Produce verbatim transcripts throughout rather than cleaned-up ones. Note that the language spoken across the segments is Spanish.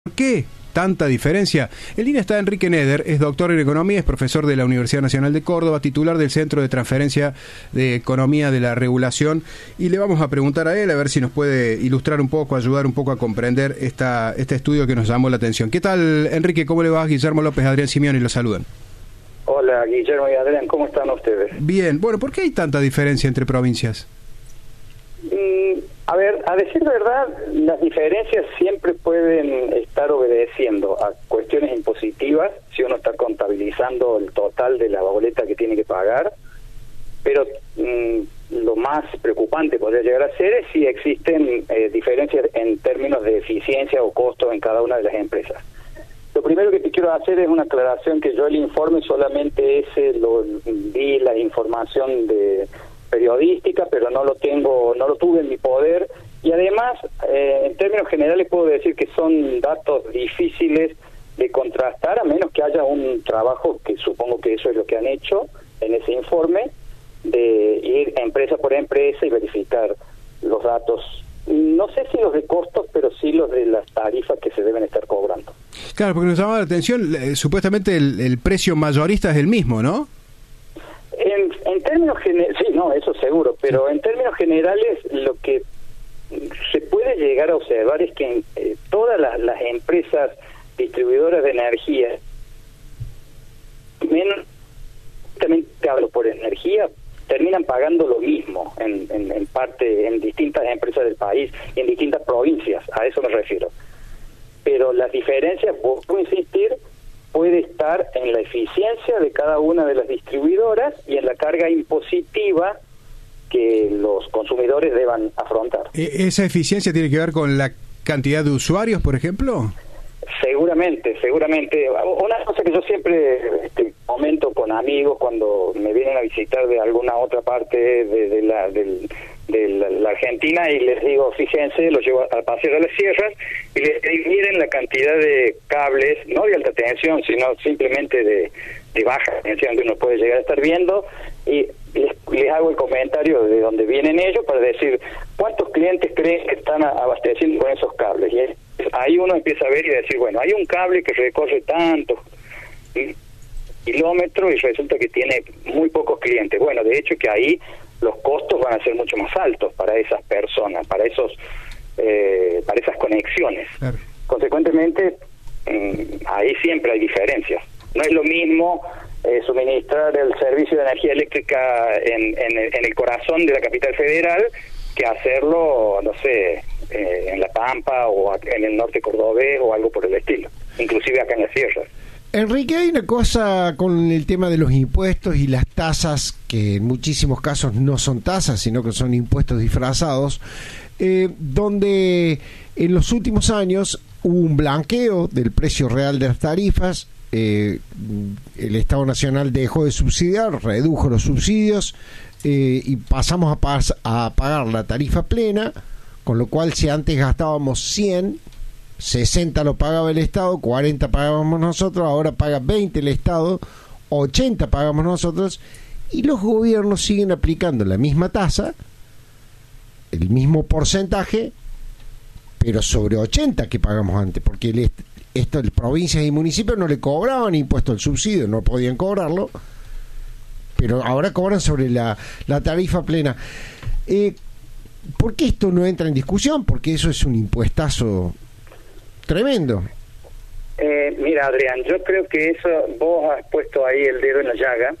¿Por qué tanta diferencia? En línea está Enrique Neder, es doctor en Economía, es profesor de la Universidad Nacional de Córdoba, titular del Centro de Transferencia de Economía de la Regulación, y le vamos a preguntar a él a ver si nos puede ilustrar un poco, ayudar un poco a comprender esta, este estudio que nos llamó la atención. ¿Qué tal, Enrique? ¿Cómo le va? Guillermo López, Adrián Simeoni, lo saludan. Hola, Guillermo y Adrián, ¿cómo están ustedes? Bien, bueno, ¿por qué hay tanta diferencia entre provincias? Mm, a ver, a decir verdad, las diferencias siempre pueden estar obedeciendo a cuestiones impositivas, si uno está contabilizando el total de la boleta que tiene que pagar, pero mm, lo más preocupante podría llegar a ser es si existen eh, diferencias en términos de eficiencia o costo en cada una de las empresas. Lo primero que te quiero hacer es una aclaración, que yo el informe solamente ese lo vi la información de periodística, pero no lo tengo, no lo tuve en mi poder, y además eh, en términos generales puedo decir que son datos difíciles de contrastar, a menos que haya un trabajo, que supongo que eso es lo que han hecho en ese informe, de ir empresa por empresa y verificar los datos, no sé si los de costos, pero sí los de las tarifas que se deben estar cobrando. Claro, porque nos llamaba la atención, eh, supuestamente el, el precio mayorista es el mismo, ¿no? En, en términos generales, sí, no, eso seguro, pero en términos generales lo que se puede llegar a observar es que eh, todas las, las empresas distribuidoras de energía, menos, también hablo por energía, terminan pagando lo mismo en, en, en parte, en distintas empresas del país y en distintas provincias, a eso me refiero. Pero las diferencias, puedo insistir, puede estar en la eficiencia de cada una de las distribuidoras y en la carga impositiva que los consumidores deban afrontar. ¿Esa eficiencia tiene que ver con la cantidad de usuarios, por ejemplo? Seguramente, seguramente. Una cosa que yo siempre este, comento con amigos cuando me vienen a visitar de alguna otra parte de, de, la, de, de la, la Argentina, y les digo, fíjense, los llevo al paseo de las sierras y les digo, miren la cantidad de cables, no de alta tensión, sino simplemente de, de baja tensión que uno puede llegar a estar viendo, y les, les hago el comentario de dónde vienen ellos para decir, ¿cuántos clientes creen que están abasteciendo con esos cables? Y es, ahí uno empieza a ver y decir, bueno, hay un cable que recorre tantos kilómetros y resulta que tiene muy pocos clientes. Bueno, de hecho que ahí los costos van a ser mucho más altos para esas personas, para esos, eh, para esas conexiones. Claro. Consecuentemente, mmm, ahí siempre hay diferencias. No es lo mismo eh, suministrar el servicio de energía eléctrica en, en, el, en el corazón de la capital federal que hacerlo, no sé, eh, en La Pampa o en el norte cordobés o algo por el estilo, inclusive acá en las sierras. Enrique, hay una cosa con el tema de los impuestos y las tasas, que en muchísimos casos no son tasas, sino que son impuestos disfrazados, eh, donde en los últimos años hubo un blanqueo del precio real de las tarifas. Eh, el Estado Nacional dejó de subsidiar, redujo los subsidios, eh, y pasamos a, pas- a pagar la tarifa plena, con lo cual si antes gastábamos cien, sesenta lo pagaba el Estado, cuarenta pagábamos nosotros, ahora paga veinte el Estado, ochenta pagamos nosotros, y los gobiernos siguen aplicando la misma tasa, el mismo porcentaje, pero sobre ochenta que pagamos antes, porque el est- esto, el provincias y municipios no le cobraban impuesto al subsidio, no podían cobrarlo, pero ahora cobran sobre la, la tarifa plena. Eh, ¿Por qué esto no entra en discusión? Porque eso es un impuestazo tremendo. Eh, mira, Adrián, yo creo que eso, vos has puesto ahí el dedo en la llaga.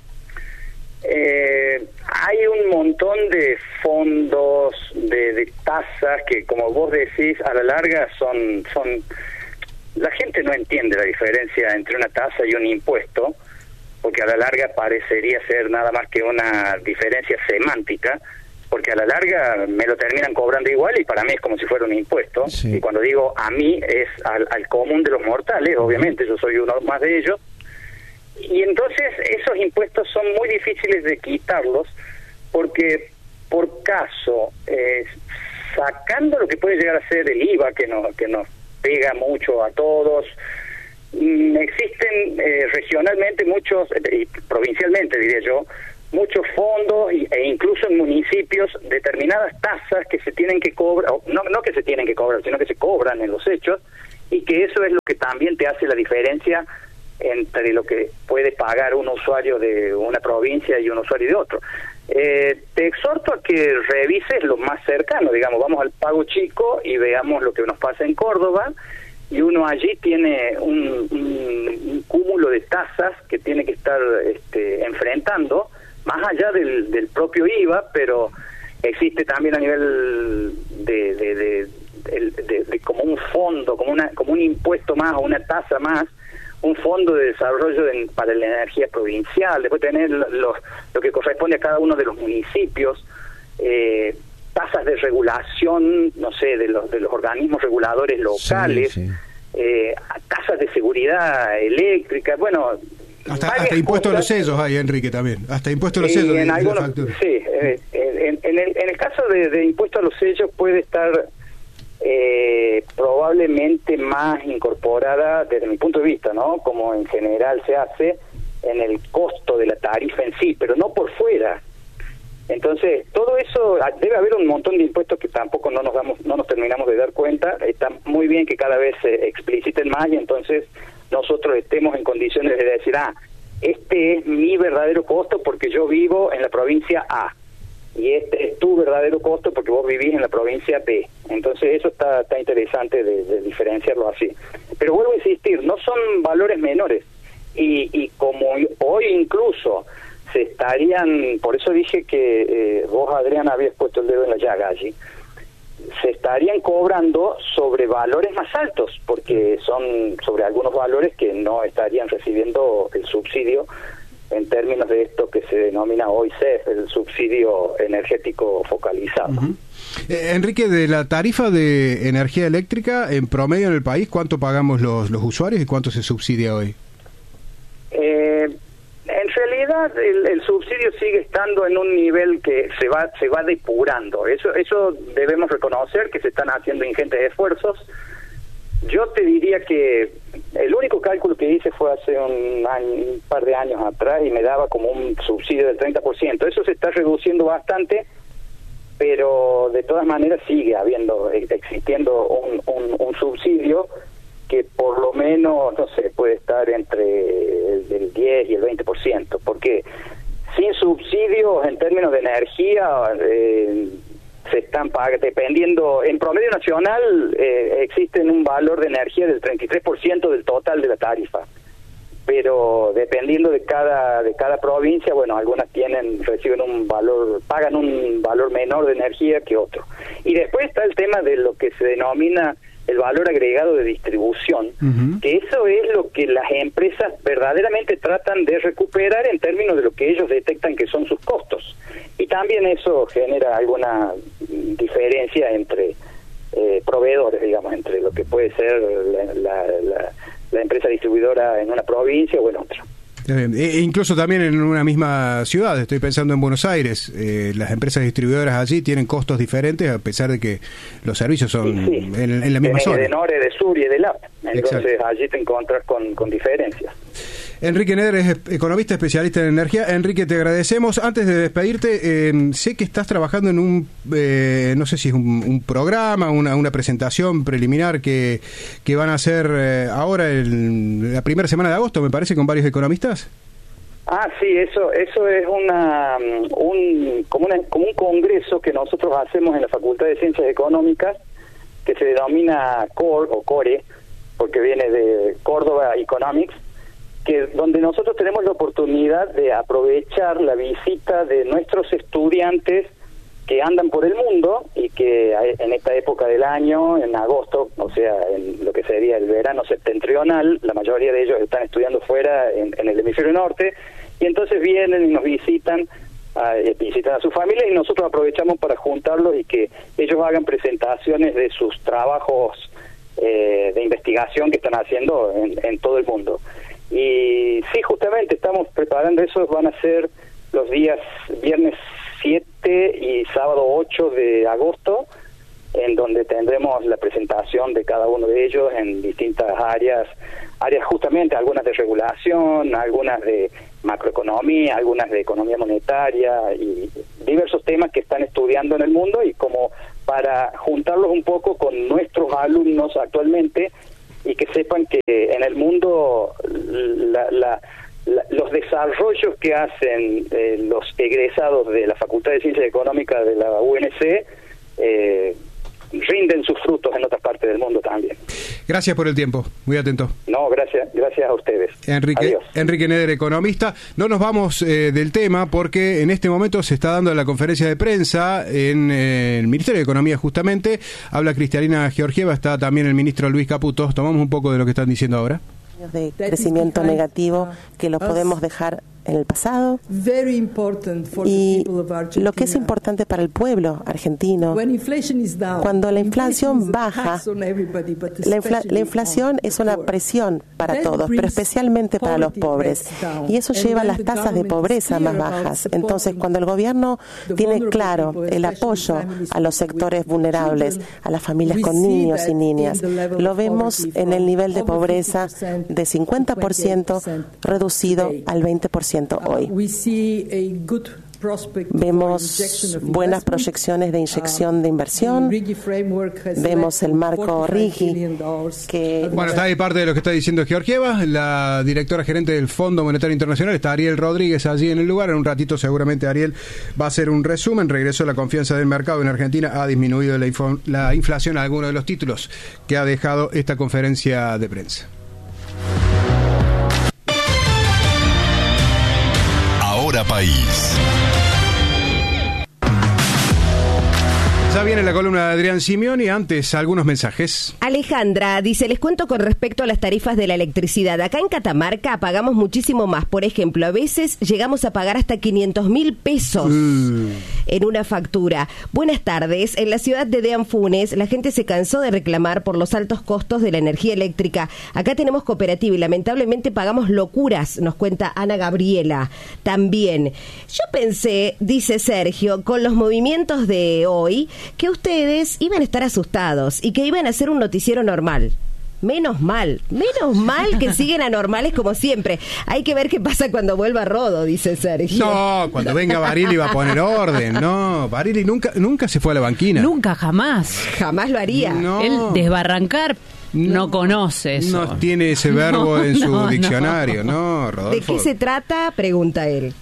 Eh, hay un montón de fondos, de, de tasas que, como vos decís, a la larga son, son... La gente no entiende la diferencia entre una tasa y un impuesto, porque a la larga parecería ser nada más que una diferencia semántica, porque a la larga me lo terminan cobrando igual y para mí es como si fuera un impuesto. Sí. Y cuando digo a mí es al, al común de los mortales, obviamente yo soy uno más de ellos. Y entonces esos impuestos son muy difíciles de quitarlos, porque por caso, eh, sacando lo que puede llegar a ser el I V A, que nos, que nos pega mucho a todos, mmm, existen eh, regionalmente muchos, y provincialmente diría yo, muchos fondos e incluso en municipios determinadas tasas que se tienen que cobrar, no, no que se tienen que cobrar, sino que se cobran en los hechos, y que eso es lo que también te hace la diferencia entre lo que puede pagar un usuario de una provincia y un usuario de otro. Eh, te exhorto a que revises lo más cercano, digamos, vamos al Pago Chico y veamos lo que nos pasa en Córdoba, y uno allí tiene un, un, un cúmulo de tasas que tiene que estar este, enfrentando, más allá del, del propio I V A, pero existe también a nivel de, de, de, de, de, de como un fondo, como una como un impuesto más o una tasa más, un fondo de desarrollo de, para la energía provincial, después tener los, lo que corresponde a cada uno de los municipios, eh, tasas de regulación, no sé, de los de los organismos reguladores locales, sí, sí. Eh, tasas de seguridad eléctrica, bueno... Hasta, hasta impuestos a los sellos hay, Enrique, también. Hasta impuestos a los sellos. En de, algunos, de la factura. Sí, eh, en, en, el, en el caso de, de impuesto a los sellos puede estar eh, probablemente más incorporada, desde mi punto de vista, ¿no? Como en general se hace, en el costo de la tarifa en sí, pero no por fuera. Entonces, todo eso, debe haber un montón de impuestos que tampoco no nos damos, no nos terminamos de dar cuenta. Está muy bien que cada vez se expliciten más y entonces nosotros estemos en condiciones de decir, ah, este es mi verdadero costo porque yo vivo en la provincia A, y este es tu verdadero costo porque vos vivís en la provincia B. Entonces eso está, está interesante de, de diferenciarlo así. Pero vuelvo a insistir, no son valores menores, y, y como hoy incluso se estarían, por eso dije que eh, vos, Adrián, habías puesto el dedo en la llaga allí, se estarían cobrando sobre valores más altos, porque son sobre algunos valores que no estarían recibiendo el subsidio en términos de esto que se denomina hoy C E F, el subsidio energético focalizado. Uh-huh. eh, Enrique, de la tarifa de energía eléctrica, en promedio en el país, ¿cuánto pagamos los, los usuarios y cuánto se subsidia hoy? Eh... En realidad el, el subsidio sigue estando en un nivel que se va se va depurando. Eso eso debemos reconocer que se están haciendo ingentes esfuerzos. Yo te diría que el único cálculo que hice fue hace un, año, un par de años atrás y me daba como un subsidio del treinta por ciento. Eso se está reduciendo bastante, pero de todas maneras sigue habiendo existiendo un, un, un subsidio que por lo menos, no sé, puede estar entre el, el diez y el veinte por ciento, porque sin subsidios en términos de energía eh, se están pagando, dependiendo, en promedio nacional eh, existen un valor de energía del treinta y tres por ciento del total de la tarifa, pero dependiendo de cada de cada provincia, bueno, algunas tienen reciben un valor, pagan un valor menor de energía que otro. Y después está el tema de lo que se denomina el valor agregado de distribución, uh-huh. que eso es lo que las empresas verdaderamente tratan de recuperar en términos de lo que ellos detectan que son sus costos. Y también eso genera alguna diferencia entre eh, proveedores, digamos, entre lo que puede ser la, la, la, la empresa distribuidora en una provincia o en otra. E incluso también en una misma ciudad, estoy pensando en Buenos Aires, eh, las empresas distribuidoras allí tienen costos diferentes a pesar de que los servicios son sí, sí. En, en la misma Tenés zona. De Nore, de Sur y de L A P, entonces exacto. Allí te encuentras con, con diferencias. Enrique Neder es economista especialista en energía. Enrique, te agradecemos. Antes de despedirte, eh, sé que estás trabajando en un, eh, no sé si es un, un programa, una, una presentación preliminar que, que van a hacer eh, ahora el, la primera semana de agosto, me parece, con varios economistas. Ah, sí, eso eso es una un como, una, como un congreso que nosotros hacemos en la Facultad de Ciencias Económicas, que se denomina C O R E o CORE, porque viene de Córdoba Economics, que donde nosotros tenemos la oportunidad de aprovechar la visita de nuestros estudiantes que andan por el mundo y que en esta época del año, en agosto, o sea, en lo que sería el verano septentrional, la mayoría de ellos están estudiando fuera en, en el hemisferio norte, y entonces vienen y nos visitan, a, visitan a sus familias, y nosotros aprovechamos para juntarlos y que ellos hagan presentaciones de sus trabajos eh, de investigación que están haciendo en, en todo el mundo. Y sí, justamente estamos preparando eso, van a ser los días viernes siete y sábado ocho de agosto, en donde tendremos la presentación de cada uno de ellos en distintas áreas, áreas justamente, algunas de regulación, algunas de macroeconomía, algunas de economía monetaria y diversos temas que están estudiando en el mundo, y como para juntarlos un poco con nuestros alumnos actualmente y que sepan que en el mundo la, la, la, los desarrollos que hacen eh, los egresados de la Facultad de Ciencias Económicas de la U N C eh, rinden sus frutos en otras partes del mundo también. Gracias por el tiempo, muy atento. No, gracias, gracias a ustedes. Enrique, Adiós. Enrique Neder, economista. No nos vamos eh, del tema porque en este momento se está dando la conferencia de prensa en eh, el Ministerio de Economía justamente. Habla Cristalina Georgieva, está también el ministro Luis Caputo. Tomamos un poco de lo que están diciendo ahora. De crecimiento negativo que lo podemos dejar en el pasado, y lo que es importante para el pueblo argentino, cuando la inflación baja, la, infla, la inflación es una presión para todos, pero especialmente para los pobres, y eso lleva a las tasas de pobreza más bajas. Entonces, cuando el gobierno tiene claro el apoyo a los sectores vulnerables, a las familias con niños y niñas, lo vemos en el nivel de pobreza de cincuenta por ciento reducido al veinte por ciento hoy. Vemos buenas proyecciones de inyección de inversión. Vemos el marco RIGI. Que bueno, está ahí parte de lo que está diciendo Georgieva, la directora gerente del Fondo Monetario Internacional. Está Ariel Rodríguez allí en el lugar. En un ratito seguramente Ariel va a hacer un resumen. Regresó la confianza del mercado en Argentina. Ha disminuido la, info, la inflación a algunos de los títulos que ha dejado esta conferencia de prensa. Ahora País. Ya viene la columna de Adrián Simeón y antes algunos mensajes. Alejandra dice, les cuento con respecto a las tarifas de la electricidad. Acá en Catamarca pagamos muchísimo más. Por ejemplo, a veces llegamos a pagar hasta quinientos mil pesos mm. en una factura. Buenas tardes. En la ciudad de Dean Funes, la gente se cansó de reclamar por los altos costos de la energía eléctrica. Acá tenemos cooperativa y lamentablemente pagamos locuras, nos cuenta Ana Gabriela. También, yo pensé, dice Sergio, con los movimientos de hoy, que ustedes iban a estar asustados y que iban a hacer un noticiero normal. Menos mal, menos mal que siguen anormales como siempre. Hay que ver qué pasa cuando vuelva Rodo, dice Sergio. No, cuando venga Barili va a poner orden. No, Barili nunca, nunca se fue a la banquina. Nunca, jamás. Jamás lo haría. No. Él desbarrancar no, no conoce eso. No tiene ese verbo no, en su no, diccionario, no, no Rodolfo. ¿De qué se trata? Pregunta él.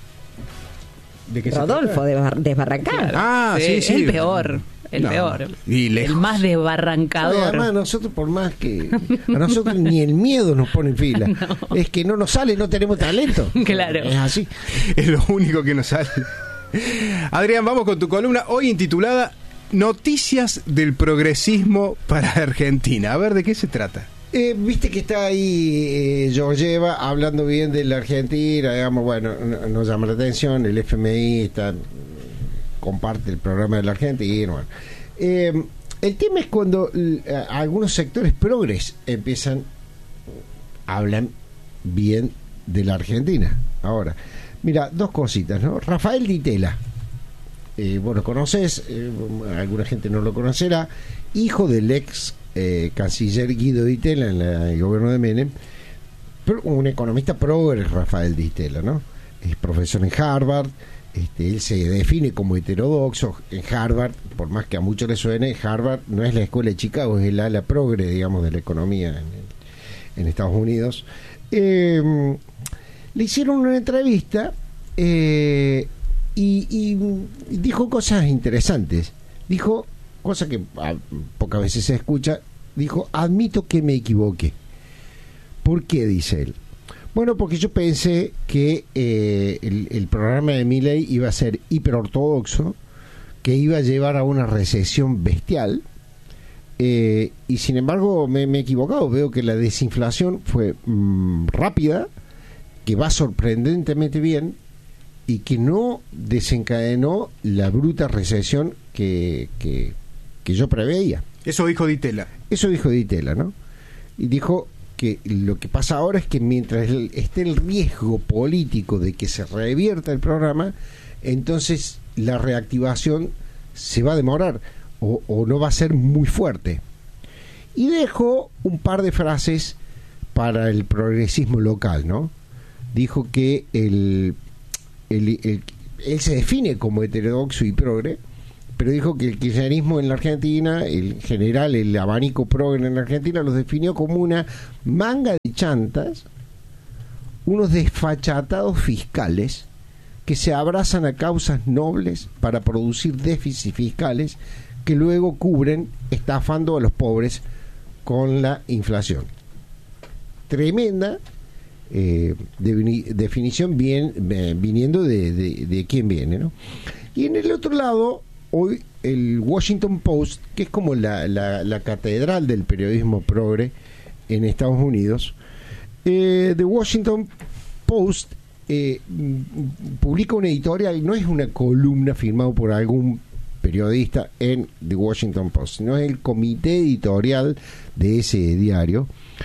¿De qué Rodolfo, de desbarrancar. Claro. Ah, sí, sí. El peor. El no, peor. Y el más desbarrancador. Además, nosotros, por más que. A nosotros ni el miedo nos pone en fila. No. Es que no nos sale, no tenemos talento. Claro. Es así. Es lo único que nos sale. Adrián, vamos con tu columna hoy intitulada Noticias del progresismo para Argentina. A ver, ¿de qué se trata? Eh, Viste que está ahí eh, Georgieva hablando bien de la Argentina, digamos, bueno, no, nos llama la atención, el F M I está, comparte el programa de la Argentina. Bueno. Eh, el tema es cuando eh, algunos sectores progres empiezan, hablan bien de la Argentina. Ahora, mira, dos cositas, ¿no? Rafael Di Tella, eh, vos lo conocés, eh, alguna gente no lo conocerá, hijo del ex Eh, canciller Guido Di Tella en la, el gobierno de Menem, pero un economista progre, Rafael Di Tella, ¿no? Es profesor en Harvard, este, él se define como heterodoxo en Harvard, por más que a muchos les suene, Harvard no es la escuela de Chicago, es el ala progre, digamos, de la economía en, en Estados Unidos. Eh, le hicieron una entrevista eh, y, y dijo cosas interesantes. Dijo cosa que a, pocas veces se escucha, dijo, admito que me equivoqué. ¿Por qué? Dice él. Bueno, porque yo pensé que eh, el, el programa de Milei iba a ser hiperortodoxo, que iba a llevar a una recesión bestial, eh, y sin embargo me, me he equivocado. Veo que la desinflación fue mmm, rápida, que va sorprendentemente bien, y que no desencadenó la bruta recesión que, que que yo preveía. Eso dijo Di Tella. Eso dijo Di Tella, ¿no? Y dijo que lo que pasa ahora es que mientras el, esté el riesgo político de que se revierta el programa, entonces la reactivación se va a demorar o, o no va a ser muy fuerte. Y dejó un par de frases para el progresismo local, ¿no? Dijo que el, el, el, él se define como heterodoxo y progre, pero dijo que el kirchnerismo en la Argentina, en general el abanico progre en la Argentina, los definió como una manga de chantas, unos desfachatados fiscales que se abrazan a causas nobles para producir déficits fiscales que luego cubren estafando a los pobres con la inflación. Tremenda eh, de, definición bien, eh, viniendo de, de, de quién viene, ¿no? Y en el otro lado, hoy el Washington Post, que es como la, la, la catedral del periodismo progre en Estados Unidos, eh, The Washington Post eh, publica un editorial, no es una columna firmada por algún periodista en The Washington Post, sino es el comité editorial de ese diario.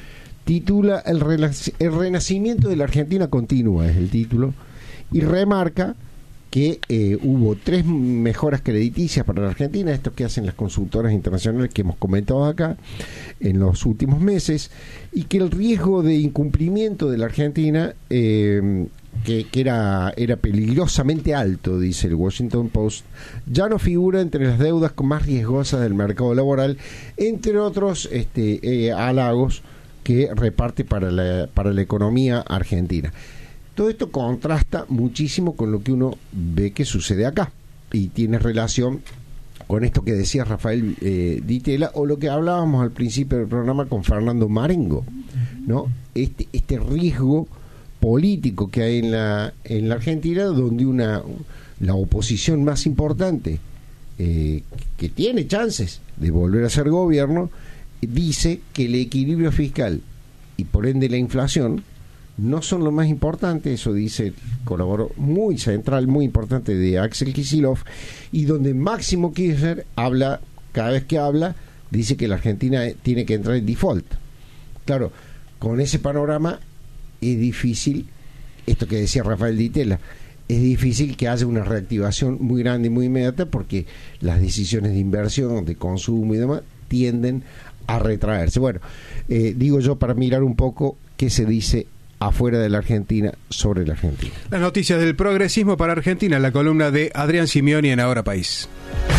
Titula el, renac- el renacimiento de la Argentina continúa, es el título, y remarca que eh, hubo tres mejoras crediticias para la Argentina, esto que hacen las consultoras internacionales que hemos comentado acá en los últimos meses, y que el riesgo de incumplimiento de la Argentina, eh, que, que era, era peligrosamente alto, dice el Washington Post, ya no figura entre las deudas más riesgosas del mercado laboral, entre otros este, eh, halagos que reparte para la, para la economía argentina. Todo esto contrasta muchísimo con lo que uno ve que sucede acá y tiene relación con esto que decía Rafael eh, Di Tella o lo que hablábamos al principio del programa con Fernando Marengo, ¿no? Este, este riesgo político que hay en la, en la Argentina, donde una la oposición más importante eh, que tiene chances de volver a ser gobierno dice que el equilibrio fiscal y por ende la inflación no son lo más importante. Eso dice el colaborador muy central, muy importante de Axel Kicillof, y donde Máximo Kirchner habla, cada vez que habla, dice que la Argentina tiene que entrar en default. Claro, con ese panorama es difícil, esto que decía Rafael Di Tella, es difícil que haya una reactivación muy grande y muy inmediata, porque las decisiones de inversión, de consumo y demás tienden a retraerse. Bueno, eh, digo yo para mirar un poco qué se dice afuera de la Argentina sobre la Argentina. Las noticias del progresismo para Argentina, la columna de Adrián Simioni en Ahora País.